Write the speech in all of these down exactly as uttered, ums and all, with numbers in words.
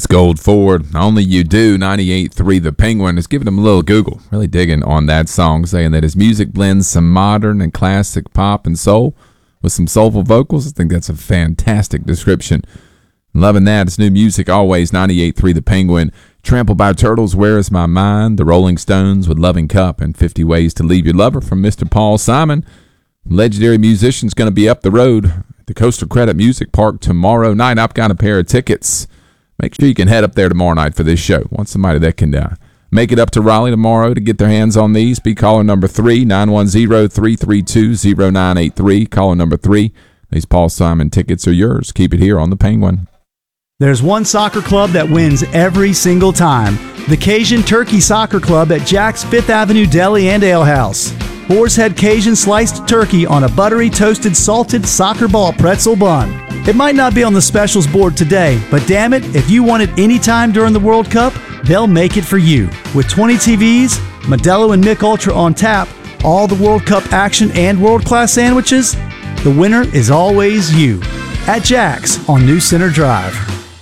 That's Gold Ford. Only You Do. ninety-eight point three The Penguin is giving him a little Google. Really digging on that song, saying that his music blends some modern and classic pop and soul with some soulful vocals. I think that's a fantastic description. Loving that. It's new music always. ninety-eight point three The Penguin. Trampled by Turtles, Where Is My Mind? The Rolling Stones with Loving Cup and fifty Ways to Leave Your Lover from Mister Paul Simon. Legendary musician's going to be up the road at the Coastal Credit Music Park tomorrow night. I've got a pair of tickets. Make sure you can head up there tomorrow night for this show. Want somebody that can uh, make it up to Raleigh tomorrow to get their hands on these? Be caller number three, nine one zero, three three two, zero nine eight three. Caller number three. These Paul Simon tickets are yours. Keep it here on The Penguin. There's one soccer club that wins every single time. The Cajun Turkey Soccer Club at Jack's Fifth Avenue Deli and Ale House. Boar's Head Cajun sliced turkey on a buttery toasted salted soccer ball pretzel bun. It might not be on the specials board today, but damn it, if you want it anytime during the World Cup, they'll make it for you. With twenty T Vs, Modelo and Mick Ultra on tap, all the World Cup action and world-class sandwiches, the winner is always you. At Jack's on New Center Drive.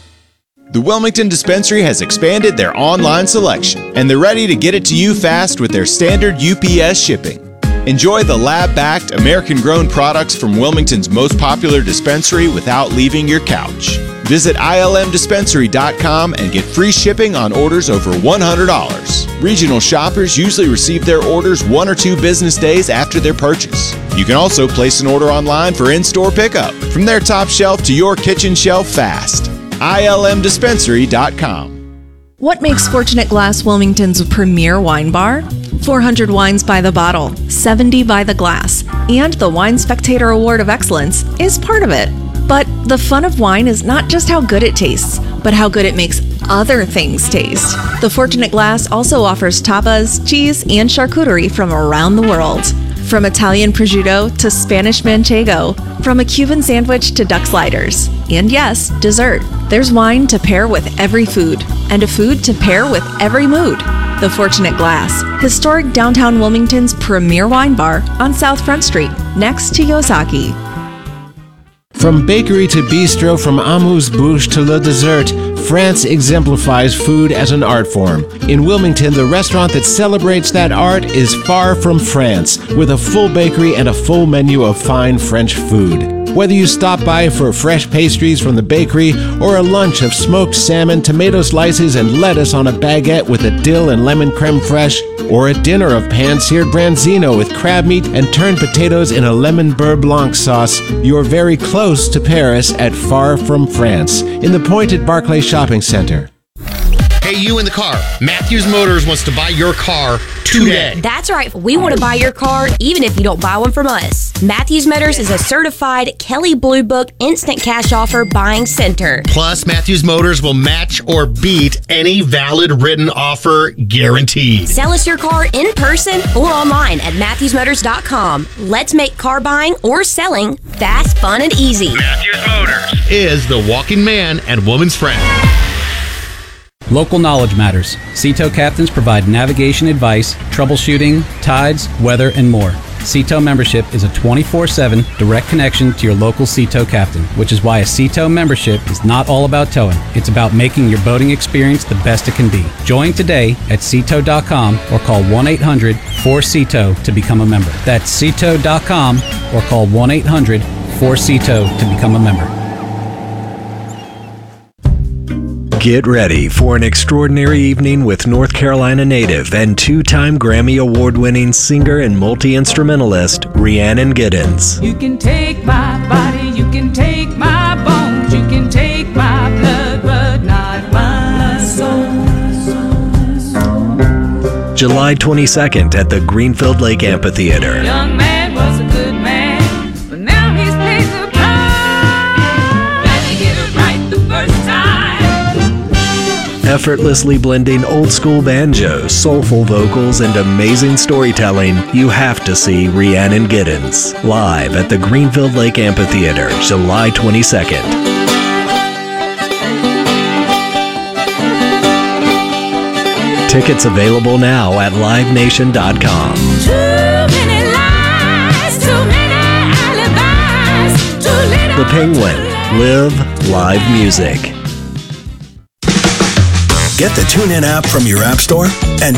The Wilmington Dispensary has expanded their online selection, and they're ready to get it to you fast with their standard U P S shipping. Enjoy the lab-backed, American-grown products from Wilmington's most popular dispensary without leaving your couch. Visit I L M dispensary dot com and get free shipping on orders over one hundred dollars. Regional shoppers usually receive their orders one or two business days after their purchase. You can also place an order online for in-store pickup. From their top shelf to your kitchen shelf fast. I L M dispensary dot com. What makes Fortunate Glass Wilmington's premier wine bar? four hundred wines by the bottle, seventy by the glass, and the Wine Spectator Award of Excellence is part of it. But the fun of wine is not just how good it tastes, but how good it makes other things taste. The Fortunate Glass also offers tapas, cheese, and charcuterie from around the world. From Italian prosciutto to Spanish manchego, from a Cuban sandwich to duck sliders. And yes, dessert. There's wine to pair with every food, and a food to pair with every mood. The Fortunate Glass, historic downtown Wilmington's premier wine bar on South Front Street, next to Yosaki. From bakery to bistro, from amuse-bouche to le dessert, France exemplifies food as an art form. In Wilmington, the restaurant that celebrates that art is Far From France, with a full bakery and a full menu of fine French food. Whether you stop by for fresh pastries from the bakery or a lunch of smoked salmon, tomato slices, and lettuce on a baguette with a dill and lemon creme fraiche, or a dinner of pan-seared branzino with crab meat and turned potatoes in a lemon beurre blanc sauce, you're very close to Paris at Far From France, in the Pointed Barclay Shopping Center. Hey, you in the car. Matthews Motors wants to buy your car today. That's right. We want to buy your car even if you don't buy one from us. Matthews Motors is a certified Kelley Blue Book instant cash offer buying center. Plus, Matthews Motors will match or beat any valid written offer guaranteed. Sell us your car in person or online at matthews motors dot com. Let's make car buying or selling fast, fun, and easy. Matthews Motors is the walking man and woman's friend. Local knowledge matters. C T O captains provide navigation advice, troubleshooting, tides, weather, and more. C T O membership is a twenty-four seven direct connection to your local C T O captain, which is why a C T O membership is not all about towing. It's about making your boating experience the best it can be. Join today at C T O dot com or call one eight hundred four C T O to become a member. That's C T O dot com or call one eight hundred four C T O to become a member. Get ready for an extraordinary evening with North Carolina native and two-time Grammy Award-winning singer and multi-instrumentalist Rhiannon Giddens. You can take my body, you can take my bones, you can take my blood, but not my soul. July twenty-second at the Greenfield Lake Amphitheater. Young man was a good man, but now he's paid the price. Gotta get it right the first time. Effortlessly blending old-school banjos, soulful vocals, and amazing storytelling, you have to see Rhiannon Giddens live at the Greenfield Lake Amphitheater, July twenty-second. Tickets available now at live nation dot com. Too many lies, too many alibis, too little. The Penguin. Live live music. Get the TuneIn app from your app store and